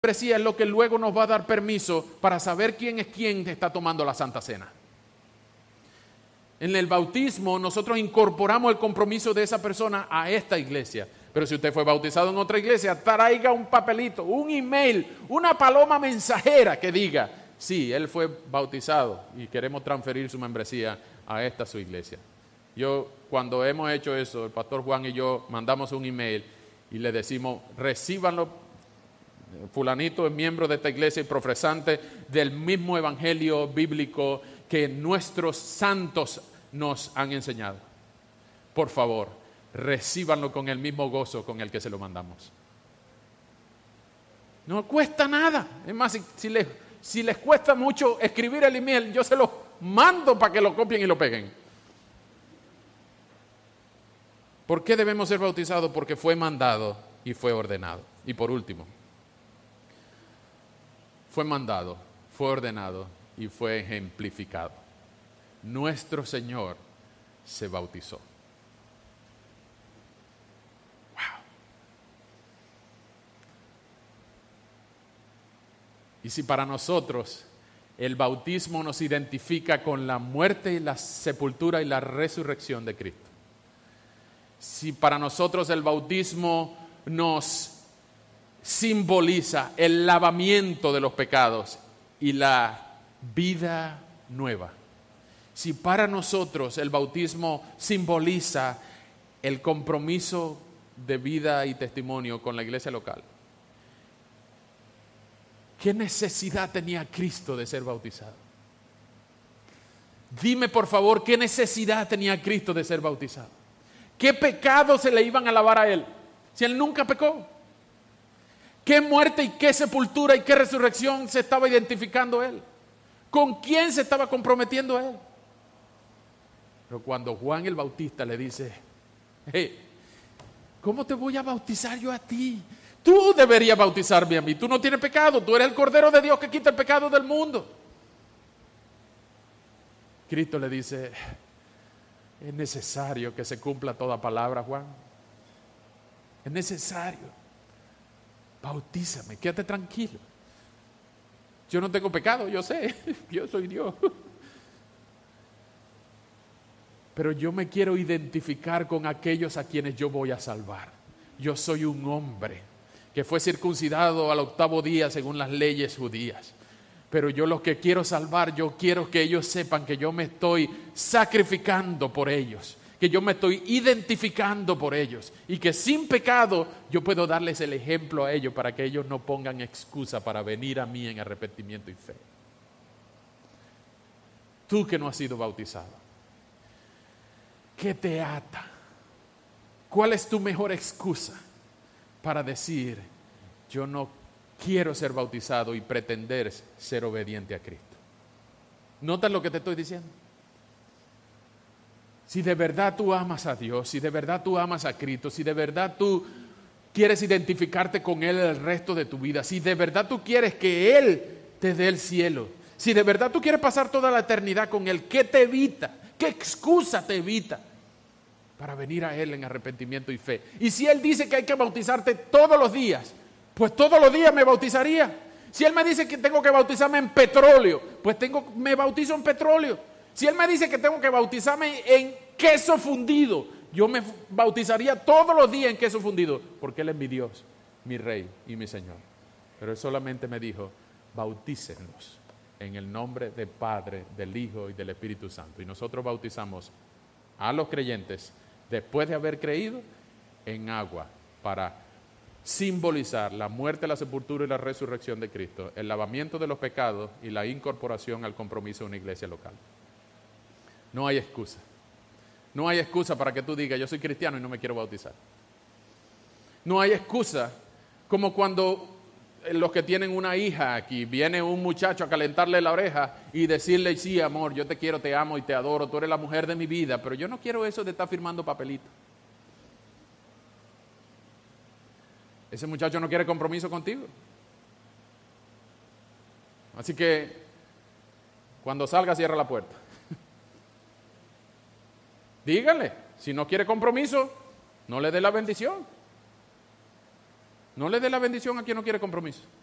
membresía es lo que luego nos va a dar permiso para saber quién es quién está tomando la Santa Cena. En el bautismo nosotros incorporamos el compromiso de esa persona a esta iglesia. Pero si usted fue bautizado en otra iglesia, traiga un papelito, un email, una paloma mensajera que diga, sí, él fue bautizado y queremos transferir su membresía a esta su iglesia. Cuando hemos hecho eso, el pastor Juan y yo mandamos un email y le decimos, recíbanlo, fulanito es miembro de esta iglesia y profesante del mismo evangelio bíblico que nuestros santos nos han enseñado. Por favor, recíbanlo con el mismo gozo con el que se lo mandamos. No cuesta nada. Es más, si les cuesta mucho escribir el email, yo se los mando para que lo copien y lo peguen. ¿Por qué debemos ser bautizados? Porque fue mandado y fue ordenado. Y por último, fue mandado, fue ordenado y fue ejemplificado. Nuestro Señor se bautizó. Wow. Y si para nosotros el bautismo nos identifica con la muerte y la sepultura y la resurrección de Cristo, si para nosotros el bautismo nos simboliza el lavamiento de los pecados y la vida nueva, si para nosotros el bautismo simboliza el compromiso de vida y testimonio con la iglesia local, ¿qué necesidad tenía Cristo de ser bautizado? Dime por favor, ¿qué necesidad tenía Cristo de ser bautizado? ¿Qué pecados se le iban a lavar a Él si Él nunca pecó? ¿Qué muerte y qué sepultura y qué resurrección se estaba identificando Él? ¿Con quién se estaba comprometiendo Él? Pero cuando Juan el Bautista le dice, hey, ¿cómo te voy a bautizar yo a ti? Tú deberías bautizarme a mí, tú no tienes pecado, tú eres el Cordero de Dios que quita el pecado del mundo. Cristo le dice, es necesario que se cumpla toda palabra, Juan. Es necesario. Bautízame, quédate tranquilo. Yo no tengo pecado, yo sé, yo soy Dios. Pero yo me quiero identificar con aquellos a quienes yo voy a salvar. Yo soy un hombre que fue circuncidado al 8º día según las leyes judías. Pero yo los que quiero salvar, yo quiero que ellos sepan que yo me estoy sacrificando por ellos, que yo me estoy identificando por ellos y que sin pecado yo puedo darles el ejemplo a ellos para que ellos no pongan excusa para venir a mí en arrepentimiento y fe. Tú que no has sido bautizado, ¿qué te ata? ¿Cuál es tu mejor excusa para decir, yo no quiero ser bautizado y pretender ser obediente a Cristo? ¿Notas lo que te estoy diciendo? Si de verdad tú amas a Dios, si de verdad tú amas a Cristo, si de verdad tú quieres identificarte con Él el resto de tu vida, si de verdad tú quieres que Él te dé el cielo, si de verdad tú quieres pasar toda la eternidad con Él, ¿qué te evita? ¿Qué excusa te evita para venir a Él en arrepentimiento y fe? Y si Él dice que hay que bautizarte todos los días, pues todos los días me bautizaría. Si Él me dice que tengo que bautizarme en petróleo, pues me bautizo en petróleo. Si Él me dice que tengo que bautizarme en queso fundido, yo me bautizaría todos los días en queso fundido, porque Él es mi Dios, mi Rey y mi Señor. Pero Él solamente me dijo, bautícenlos en el nombre del Padre, del Hijo y del Espíritu Santo. Y nosotros bautizamos a los creyentes, después de haber creído, en agua, para simbolizar la muerte, la sepultura y la resurrección de Cristo, el lavamiento de los pecados y la incorporación al compromiso de una iglesia local. No hay excusa. No hay excusa para que tú digas, yo soy cristiano y no me quiero bautizar. No hay excusa como cuando los que tienen una hija aquí, viene un muchacho a calentarle la oreja y decirle, sí, amor, yo te quiero, te amo y te adoro, tú eres la mujer de mi vida, pero yo no quiero eso de estar firmando papelitos. Ese muchacho no quiere compromiso contigo. Así que cuando salga, cierra la puerta. Dígale, si no quiere compromiso, no le dé la bendición. No le dé la bendición a quien no quiere compromiso.